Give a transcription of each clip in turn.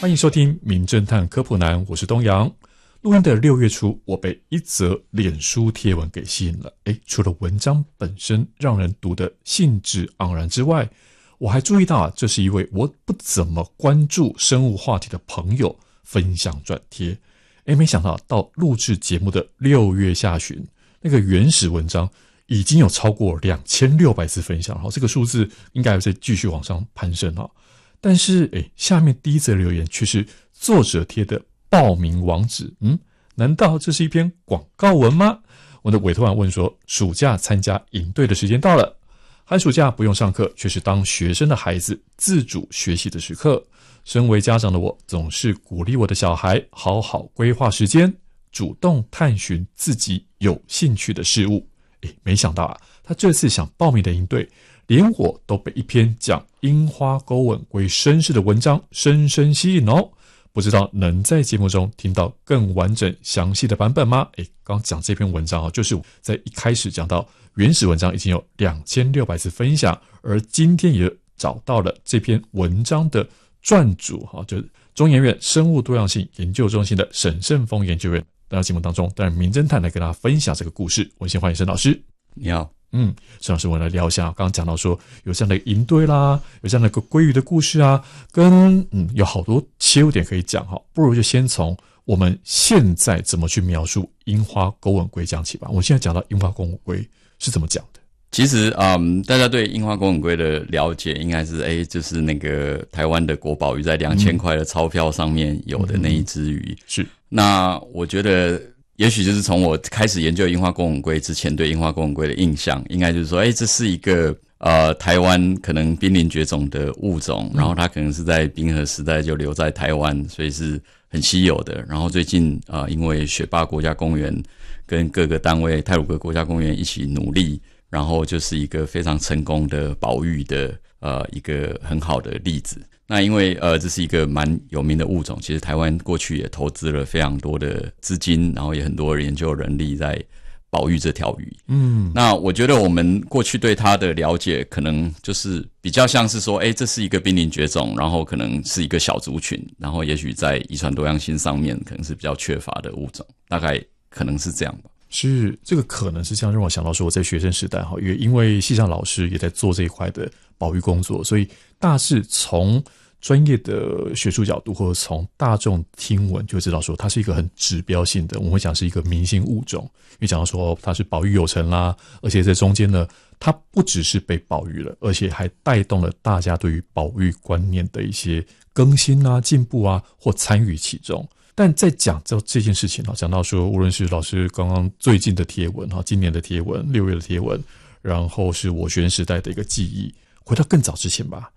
欢迎收听《名侦探科普男》，我是东阳。录音的6月初，我被一则脸书贴文给吸引了。除了文章本身让人读得兴致盎然之外，我还注意到这是一位我不怎么关注生物话题的朋友分享转贴。没想到到录制节目的6月下旬，那个原始文章已经有超过2600次分享，这个数字应该还会继续往上攀升。但是下面第一则留言却是作者贴的报名网址。难道这是一篇广告文吗？我的委托人问说，暑假参加营队的时间到了，寒暑假不用上课，却是当学生的孩子自主学习的时刻。身为家长的我，总是鼓励我的小孩好好规划时间，主动探寻自己有兴趣的事物。没想到他这次想报名的营队，连我都被一篇讲樱花钩吻龟身世的文章深深吸引哦。不知道能在节目中听到更完整详细的版本吗？刚讲这篇文章就是在一开始讲到原始文章已经有2600次分享，而今天也找到了这篇文章的撰主，就是中研院生物多样性研究中心的沈胜峰研究员。来到节目当中，当然名侦探来跟大家分享这个故事。我先欢迎沈老师。 你好。 沈老师，我来聊一下，刚刚讲到说有这样的营队啦，有这样的一个鲑鱼的故事啊，跟有好多切入点可以讲哈，不如就先从我们现在怎么去描述樱花钩吻龟讲起吧。我现在讲到樱花钩吻龟是怎么讲的？ 其实大家对樱花钩吻龟的了解应该是就是那个台湾的国宝鱼在2000块的钞票上面有的那一只鱼。 是。 那我觉得也许就是从我开始研究樱花钩吻龟之前对樱花钩吻龟的印象，应该就是说这是一个台湾可能濒临绝种的物种，然后它可能是在冰河时代就留在台湾，所以是很稀有的。然后最近因为雪霸国家公园跟各个单位太鲁阁国家公园一起努力，然后就是一个非常成功的保育的一个很好的例子。那因为这是一个蛮有名的物种，其实台湾过去也投资了非常多的资金，然后也很多研究人力在保育这条鱼。那我觉得我们过去对它的了解可能就是比较像是说这是一个濒临绝种，然后可能是一个小族群，然后也许在遗传多样性上面可能是比较缺乏的物种，大概可能是这样吧。 是，这个可能是这样让我想到说，我在学生时代也因为系上老师也在做这一块的保育工作，所以大致从专业的学术角度或者从大众听闻就知道说它是一个很指标性的，我们会讲是一个明星物种，因为讲到说它是保育有成啦，而且在中间呢，它不只是被保育了，而且还带动了大家对于保育观念的一些更新啊、进步啊或参与其中。但在讲到这件事情讲到说无论是老师刚刚最近的贴文今年的贴文6月的贴文，然后是我学生时代的一个记忆，回到更早之前吧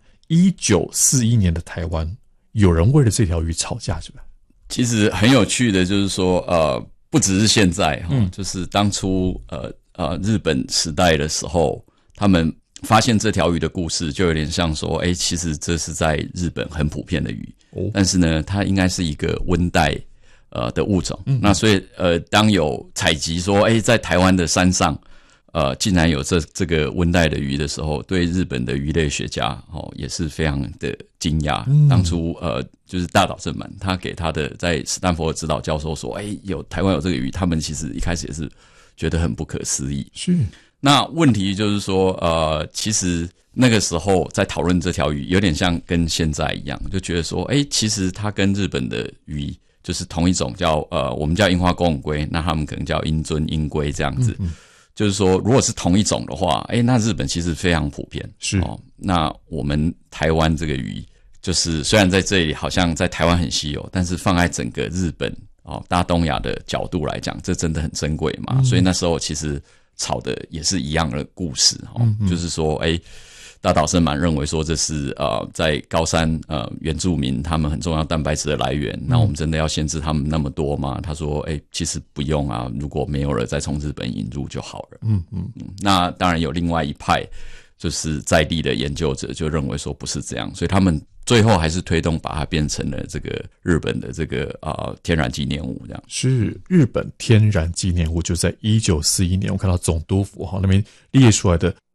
，1941年的台湾有人为了这条鱼吵架是吧？ 其实很有趣的就是说不只是现在就是当初日本时代的时候，他们发现这条鱼的故事就有点像说其实这是在日本很普遍的鱼，但是呢它应该是一个温带的物种。那所以当有采集说在台湾的山上竟然有这个温带的鱼的时候，对日本的鱼类学家也是非常的惊讶。当初就是大岛正满他给他的在斯坦福的指导教授说有台湾有这个鱼，他们其实一开始也是觉得很不可思议。 是。 那问题就是说其实那个时候在讨论这条鱼有点像跟现在一样，就觉得说其实它跟日本的鱼就是同一种叫我们叫樱花钩吻龟，那他们可能叫樱尊樱龟这样子。就是说如果是同一种的话那日本其实非常普遍。 是。 那我们台湾这个鱼就是虽然在这里好像在台湾很稀有，但是放在整个日本大东亚的角度来讲，这真的很珍贵嘛。所以那时候其实吵的也是一样的故事就是说大岛伸满认为说这是在高山原住民他们很重要蛋白质的来源，那我们真的要限制他们那么多吗？他说其实不用啊，如果没有了再从日本引入就好了。那当然有另外一派就是在地的研究者就认为说不是这样，所以他们最后还是推动把它变成了这个日本的这个天然纪念物这样。 是日本天然纪念物，就在1941年我看到总督府那边列出来的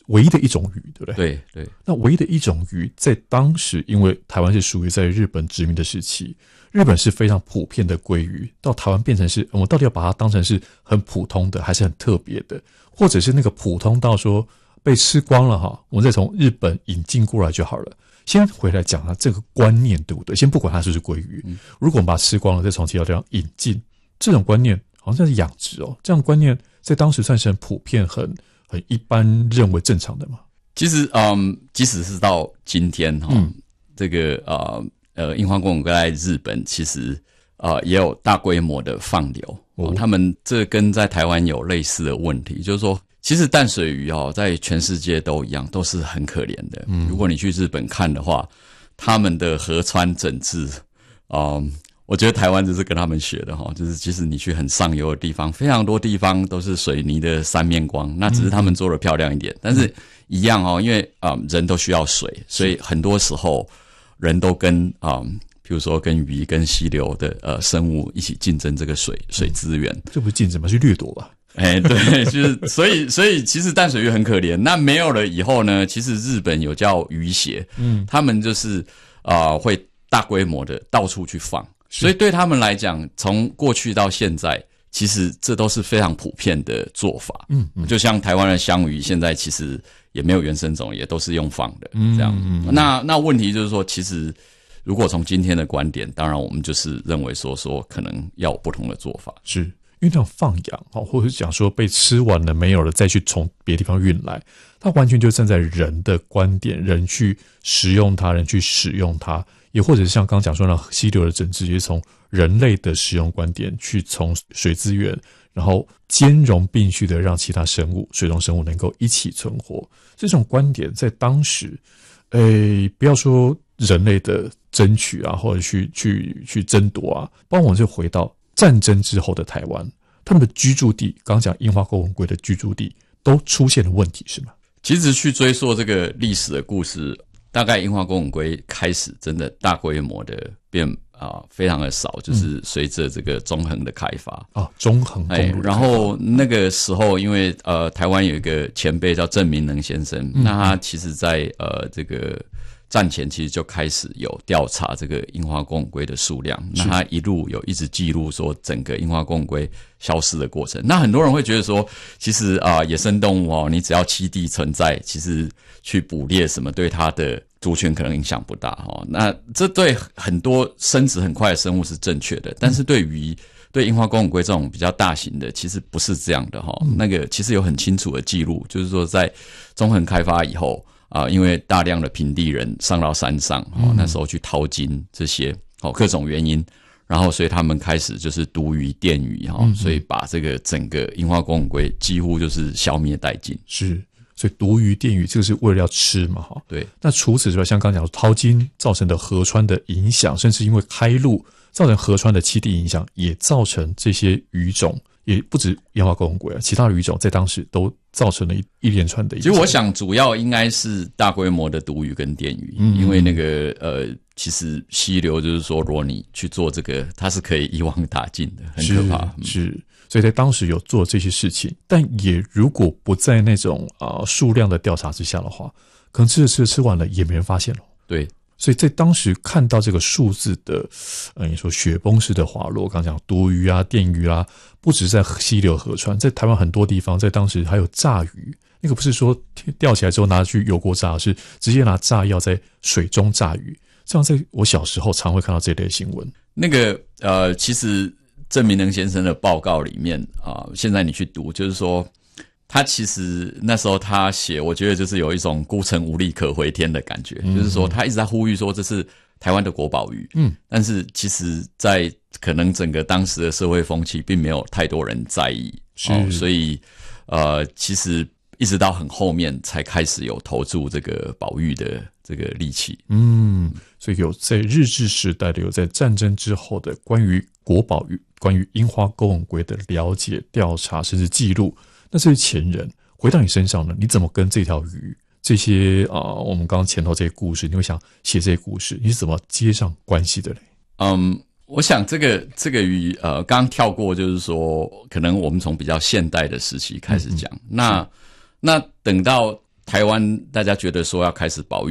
唯一的一种鱼，对不对？ 对对。 那唯一的一种鱼，在当时，因为台湾是属于在日本殖民的时期，日本是非常普遍的鲑鱼，到台湾变成是，我们到底要把它当成是很普通的，还是很特别的，或者是那个普通到说被吃光了哈，我们再从日本引进过来就好了。先回来讲它这个观念，对不对？先不管它是不是鲑鱼，如果我们把它吃光了，再从其他地方引进，这种观念好像是养殖哦，这样观念在当时算是很普遍、很一般认为正常的嘛。 其实即使是到今天这个樱花公园龟在日本其实也有大规模的放流，他们这跟在台湾有类似的问题，就是说其实淡水鱼在全世界都一样，都是很可怜的。如果你去日本看的话，他们的河川整治我觉得台湾就是跟他们学的就是其实你去很上游的地方，非常多地方都是水泥的三面光，那只是他们做得漂亮一点，但是一样因为人都需要水，所以很多时候人都跟比如说跟鱼跟溪流的生物一起竞争这个水资源。 这不是竞争吗？是掠夺吧？ 对，就是所以其实淡水鱼很可怜。那没有了以后呢，其实日本有叫鱼协，他们就是会大规模的到处去放。所以对他们来讲，从过去到现在，其实这都是非常普遍的做法。就像台湾的香鱼，现在其实也没有原生种，也都是用放的这样。那问题就是说，其实如果从今天的观点，当然我们就是认为说可能要有不同的做法。 是因为这种放养或者是讲说被吃完了没有了，再去从别的地方运来，它完全就站在人的观点，人去食用它，人去使用它。也或者是像刚刚讲说那溪流的整治，也是从人类的使用观点去从水资源，然后兼容并蓄的让其他生物、水中生物能够一起存活。这种观点在当时，不要说人类的争取或者去争夺包括我们就回到战争之后的台湾，他们的居住地，刚刚讲樱花钩吻龟的居住地都出现了问题，是吗？ 其实去追溯这个历史的故事，大概樱花钩吻龟开始真的大规模的变非常的少，就是随着这个中横的开发中横公路， 然后那个时候因为台湾有一个前辈叫郑明能先生，那他其实在这个战前其实就开始有调查这个樱花钩吻龟的数量，那他一直记录说整个樱花钩吻龟消失的过程。那很多人会觉得说，其实野生动物你只要栖地存在，其实去捕猎什么对它的族群可能影响不大那这对很多生殖很快的生物是正确的，但是对樱花钩吻龟这种比较大型的其实不是这样的那个其实有很清楚的记录，就是说在中横开发以后因为大量的平地人上到山上那时候去淘金这些各种原因，然后所以他们开始就是毒鱼电鱼所以把这个整个樱花钩吻龟几乎就是消灭殆尽。 是，所以毒鱼电鱼这个是为了要吃嘛对。 那除此之外，像刚刚讲淘金造成的河川的影响，甚至因为开路造成河川的栖地影响，也造成这些鱼种，也不止樱花钩吻龟其他的鱼种在当时都造成了一连串的影响。 其实我想主要应该是大规模的毒鱼跟电鱼，因为那个其实溪流就是说，如果你去做这个，它是可以一网打尽的，很可怕。 是，所以在当时有做这些事情，但也如果不在那种数量的调查之下的话，可能吃完了也没人发现了。 对。 所以在当时看到这个数字的，你说雪崩式的滑落，刚讲毒鱼电鱼不只是在溪流河川，在台湾很多地方，在当时还有炸鱼，那个不是说钓起来之后拿去油锅炸，是直接拿炸药在水中炸鱼。这样在我小时候常会看到这类新闻。 那个其实郑明能先生的报告里面现在你去读，就是说他其实那时候他写，我觉得就是有一种孤城无力可回天的感觉，就是说他一直在呼吁说这是台湾的国宝鱼，但是其实在可能整个当时的社会风气并没有太多人在意，所以其实一直到很后面才开始有投注这个保育的这个力气。 所以有在日治时代的，有在战争之后的关于国宝鱼、关于樱花钩吻龟的了解、调查甚至记录。那这些前人回到你身上呢，你怎么跟这条鱼这些我们刚刚前头这些故事，你会想写这些故事，你是怎么接上关系的嘞？ 我想这个鱼刚刚跳过，就是说可能我们从比较现代的时期开始讲，那等到台湾大家觉得说要开始保育